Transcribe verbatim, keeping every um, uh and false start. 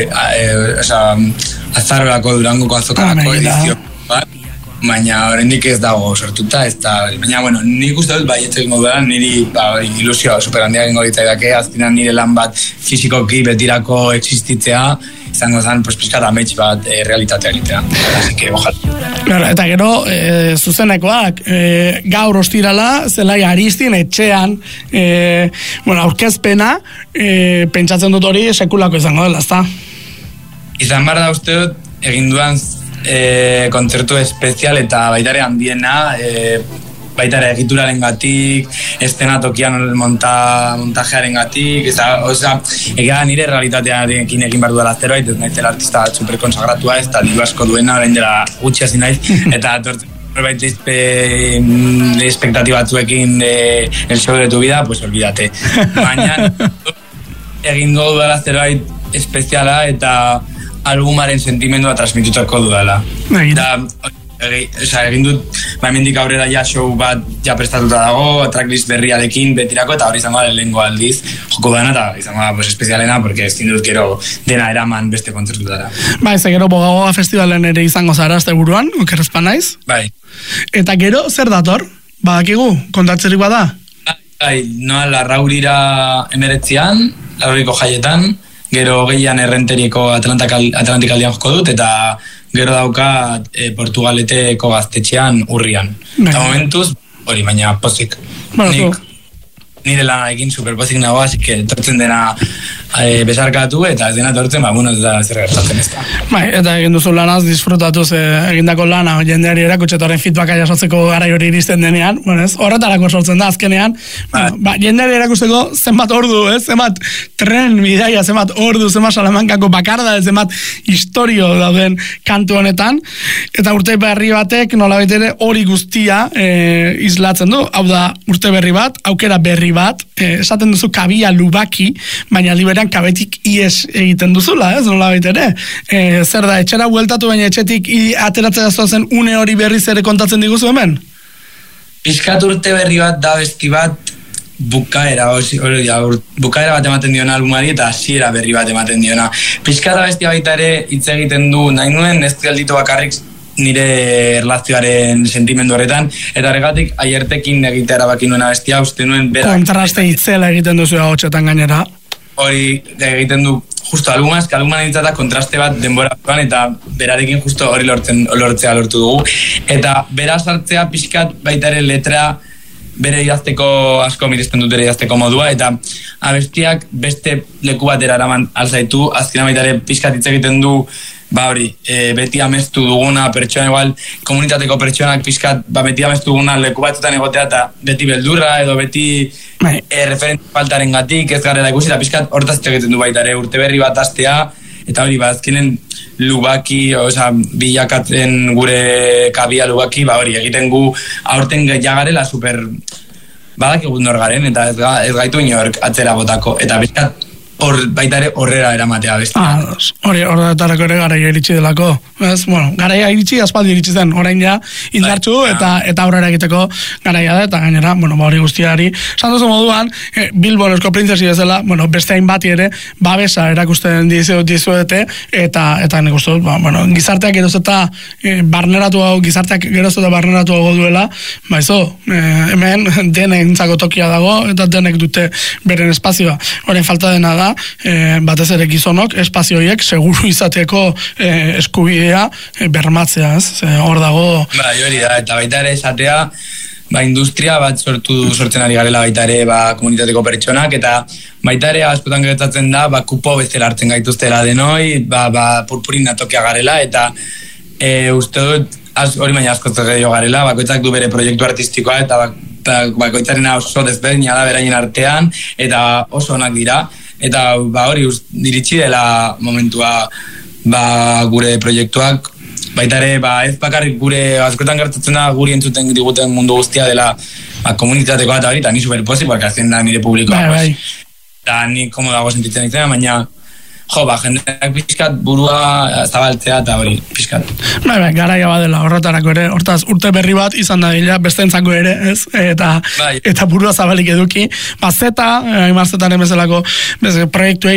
oza, azarorako Durangoko azokarako edizio bat, baina oraindik ez dago sortuta, ez da, baina, bueno, nik uste dut baietzek moduan, niri ba, ilusioa super handia gengo ditzaidake, azkenan nire lan bat fizikoki betirako existitzea, izango zen, pues, pizkat amets bat e, realitatea egitea. Así que, ojalá. Claro, eta gero, e, zuzenekoak, e, gaur ostirala, zelai Aristin, etxean, e, bueno, aurkezpena, e, pentsatzen dut hori sekulako izango dela, ezta? Izan behar da uste dut, egin duan e, kontzertu espezial eta baitare handiena, e, baitare egituraren gatik, estenatokian monta, montajearen gatik, oza, egia nire realitatearekin egin behar duela zeroait, ez naizela artista super konsagratua, ez da diru asko duena, orain dela gutxi hasi naiz, eta norbait espektatibatzuekin de el show de tu vida, pues olvídate. Baina egin duela zeroait espeziala eta albumaren sentimendua transmitutako dudala. Eta Esa, egin dut, baimendik aurrera ja show bat ja prestatuta dago, tracklist berriarekin betirako, eta hori izango da lehengo aldiz joko dana, eta izango da pues, espezialena, porque ezin dut gero dena eraman beste kontzertutara. Bai, ze gero Bogaboga festivalen ere izango zara azte buruan, okerrezpa naiz? Bai. Eta gero, zer dator? Badakigu, kontatzerik bada? Bai, noa Larraurira emeretzian, Larrauriko jaietan, gero gehian errenteriko Atlantikaldian joko dut, eta gero dauka e, Portugaleteko gaztetxean urrian. Eta momentuz, hori, baina pozik. Bueno, Nik, nire lan egin superpozik nagoa, así que tortzen dena e, besarkatu, eta ez dena tortzen, ba, bueno, ez da zer gertatzen ez da. Bai, eta egin duzu lanaz, disfrutatuz e, egindako lana, jendeari erakutxetoren feedbacka jasotzeko garai hori iristen denean, bueno, ez, horretarako sortzen da azkenean, ba, ba, jendeari erakusteko zenbat ordu, ez, zenbat tren bidaia, zenbat ordu, zenbat Salamankako bakarda, zenbat historio dauden kantu honetan, eta urte berri batek nolabait ere hori guztia e, islatzen du, hau da urte berri bat, aukera berri bat, e, esaten duzu kabia lubaki, baina liberan kabetik ies egiten duzula, ez, nolabait ere. E, zer da, etxera bueltatu baina etxetik ateratzea zoazen une hori berriz ere kontatzen diguzu hemen? Piskat urte berri bat da besti bat bukaera, hori, bukaera bat ematen diona albumari eta hasiera berri bat ematen diona. Piskat da besti baita ere hitz egiten du, nahi nuen ez gelditu bakarrik nire erlazioaren sentimendu horretan, eta horregatik aiertekin egitea erabaki nuena bestia, uste nuen berak. Kontraste hitzela egiten duzu hotxetan gainera. Hori egiten du justo albuma, eska albuman egitzata kontraste bat denbora duan, eta berarekin justo hori lortzen, lortzea lortu dugu. Eta bera sartzea pixkat baita ere letra bere idazteko asko miresten dut bere idazteko modua, eta abestiak beste leku batera eraman alzaitu, azkena baita ere pixkat hitz egiten du, ba hori, e, beti amestu duguna pertsona, igual, komunitateko pertsonak pixkat, ba beti amestu duguna leku batzutan egotea, eta beti beldurra, edo beti e, referente faltaren gatik, ez garela ikusi, eta pixkat hortaz egiten du baita ere, urte berri bat astea, eta hori, ba, azkenen lubaki, oza, bilakatzen gure kabia lubaki, ba hori, egiten gu aurten jagarela super badak egun nor garen, eta ez, ga, ez gaitu inork atzera botako, eta pixkat hor baita ere horrera eramatea bestia. Ah, hori horretarako ere garaia iritsi delako. Ez, bueno, garaia iritsi, aspaldi iritsi zen, orain ja indartxu eta eta aurrera egiteko garaia da, eta gainera, bueno, ba hori guztiari. Esan duzu moduan, eh, Bilbon esko printzesi bezala, bueno, beste hainbati ere, babesa erakusten dizuete, eta eta nik uste dut, ba, bueno, gizarteak geroz eta eh, barneratu hau, gizarteak geroz eta barneratu hau duela, ba izo, eh, hemen denentzako tokia dago, eta denek dute beren espazioa. Horren falta dena da, E, batez ere gizonok espazioiek seguru izateko e, eskubidea e, bermatzea, ez? Hor dago. Bai, hori da, eta baita ere esatea, ba, industria bat sortu sortzen ari garela baita ere, ba, komunitateko pertsonak, eta baita ere askotan gertatzen da, ba, kupo bezala hartzen gaituztela denoi, ba, ba, purpurina tokia garela, eta e, uste dut, az, hori baina asko gehiago garela, bakoitzak du bere proiektu artistikoa, eta bak, bakoitzarena oso desberdina da beraien artean, eta oso onak dira, eta ba hori iritsi dela momentua ba gure proiektuak baita ere ba ez bakarrik gure askotan gertatzen da guri entzuten diguten mundu guztia dela ba komunitatekoa eta hori eta ni superpozik barkatzen da nire publikoa bai, bai. Eta ni komodago sentitzen ditzen baina jo, ba, jendeak pixkat burua zabaltzea eta hori, pixkat. Bai, bai, garaia badela horretarako ere, hortaz urte berri bat izan da dila, bestentzako ere, ez? Eta, bai. Eta burua zabalik eduki. Ba, zeta, Aimar Zetaren bezalako proiektuei